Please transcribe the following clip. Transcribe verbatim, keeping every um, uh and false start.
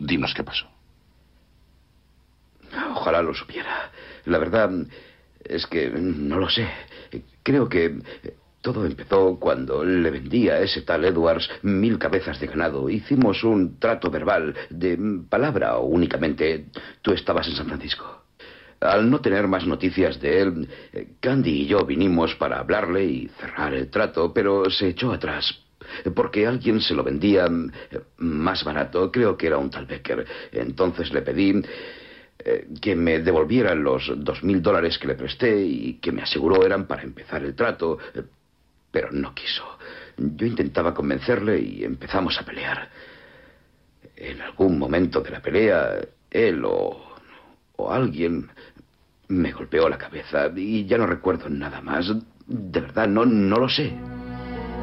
Dinos qué pasó. Ojalá lo supiera. La verdad es que no lo sé. Creo que todo empezó cuando le vendí a ese tal Edwards mil cabezas de ganado. Hicimos un trato verbal de palabra o únicamente tú estabas en San Francisco. Al no tener más noticias de él, Candy y yo vinimos para hablarle y cerrar el trato, pero se echó atrás. Porque alguien se lo vendía más barato. Creo que era un tal Becker. Entonces le pedí eh, que me devolvieran los dos mil dólares que le presté y que me aseguró eran para empezar el trato. Pero no quiso. Yo intentaba convencerle y empezamos a pelear. En algún momento de la pelea, él o, o alguien me golpeó la cabeza y ya no recuerdo nada más. De verdad, no, no lo sé.